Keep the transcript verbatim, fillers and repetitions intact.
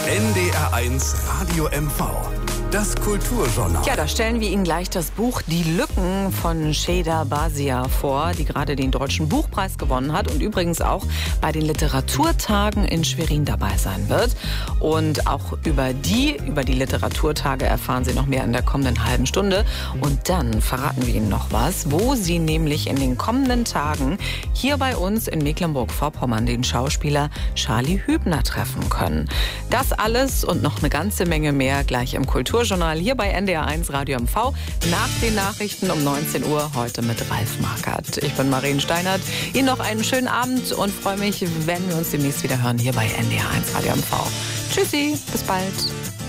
N D R eins Radio M V. Das Kulturjournal. Ja, da stellen wir Ihnen gleich das Buch Die Lücken von Şeyda Bazia vor, die gerade den Deutschen Buchpreis gewonnen hat und übrigens auch bei den Literaturtagen in Schwerin dabei sein wird. Und auch über die, über die Literaturtage erfahren Sie noch mehr in der kommenden halben Stunde. Und dann verraten wir Ihnen noch was, wo Sie nämlich in den kommenden Tagen hier bei uns in Mecklenburg-Vorpommern den Schauspieler Charlie Hübner treffen können. Das alles und noch eine ganze Menge mehr gleich im Kulturjournal hier bei N D R eins Radio M V nach den Nachrichten um neunzehn Uhr heute mit Ralf Markert. Ich bin Marien Steinert. Ihnen noch einen schönen Abend und freue mich, wenn wir uns demnächst wieder hören hier bei N D R eins Radio M V. Tschüssi, bis bald.